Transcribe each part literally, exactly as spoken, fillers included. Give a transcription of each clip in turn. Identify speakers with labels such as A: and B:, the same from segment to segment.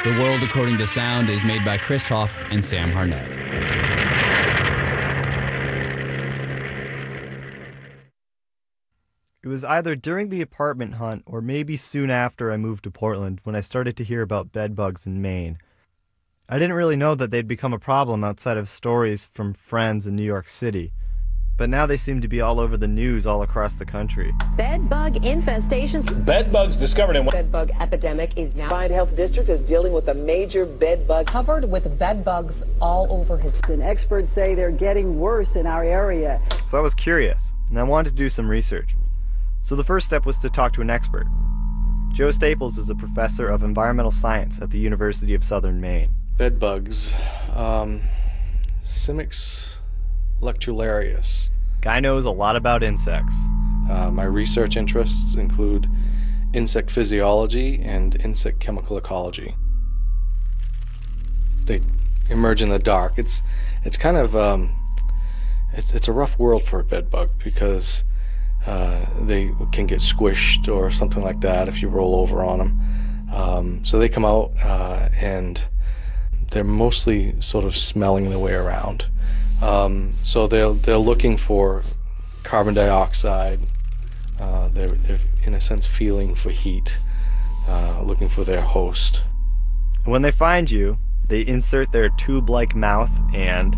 A: The World According to Sound is made by Chris Hoff and Sam Harnett.
B: It was either during the apartment hunt or maybe soon after I moved to Portland when I started to hear about bedbugs in Maine. I didn't really know that they'd become a problem outside of stories from friends in New York City. But now they seem to be all over the news all across the country.
C: Bedbug infestations.
D: Bedbugs discovered in...
C: Bedbug epidemic is now...
E: Pine Health District is dealing with a major bedbug...
C: covered with bedbugs all over his...
F: And experts say they're getting worse in our area.
B: So I was curious, and I wanted to do some research. So the first step was to talk to an expert. Joe Staples is a professor of environmental science at the University of Southern Maine.
G: Bedbugs. Um, Simix lectularius.
B: Guy knows a lot about insects.
G: Uh, my research interests include insect physiology and insect chemical ecology. They emerge in the dark. It's it's kind of um, it's it's a rough world for a bedbug because uh, they can get squished or something like that if you roll over on them. Um, so they come out uh, and they're mostly sort of smelling their way around. Um, so they're they're looking for carbon dioxide. Uh, they're they're in a sense feeling for heat, uh, looking for their host.
B: And when they find you, they insert their tube-like mouth and...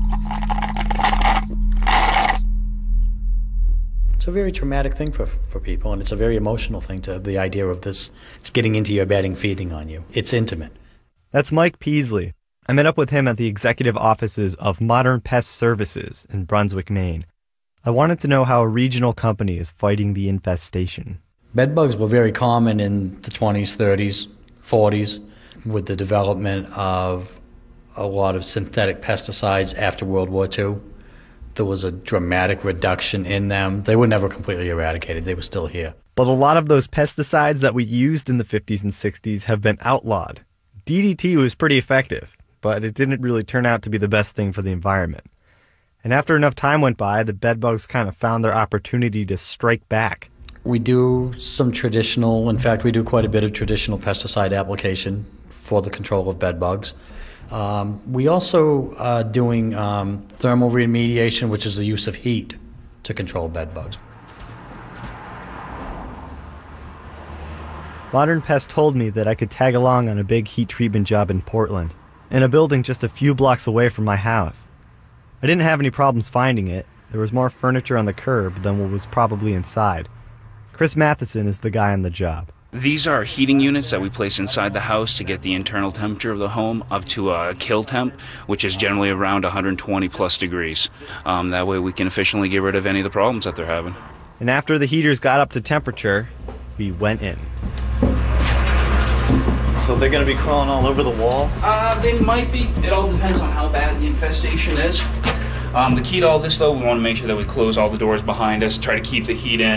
H: It's a very traumatic thing for, for people, and it's a very emotional thing to the idea of this. It's getting into your bed and feeding on you. It's intimate.
B: That's Mike Peasley. I met up with him at the executive offices of Modern Pest Services in Brunswick, Maine. I wanted to know how a regional company is fighting the infestation.
H: Bedbugs were very common in the twenties, thirties, forties, with the development of a lot of synthetic pesticides after World War Two. There was a dramatic reduction in them. They were never completely eradicated. They were still here.
B: But a lot of those pesticides that we used in the fifties and sixties have been outlawed. D D T was pretty effective, but it didn't really turn out to be the best thing for the environment. And after enough time went by, the bedbugs kind of found their opportunity to strike back.
H: We do some traditional, in fact, we do quite a bit of traditional pesticide application for the control of bedbugs. Um, we also are doing um, thermal remediation, which is the use of heat to control bedbugs.
B: Modern Pest told me that I could tag along on a big heat treatment job in Portland, in a building just a few blocks away from my house. I didn't have any problems finding it. There was more furniture on the curb than what was probably inside. Chris Matheson is the guy on the job.
I: These are heating units that we place inside the house to get the internal temperature of the home up to a kill temp, which is generally around one hundred twenty plus degrees. Um, that way we can efficiently get rid of any of the problems that they're having.
B: And after the heaters got up to temperature, we went in. So they're going to be crawling all over the walls?
I: Uh, they might be. It all depends on how bad the infestation is. Um, the key to all this, though, we want to make sure that we close all the doors behind us, try to keep the heat in.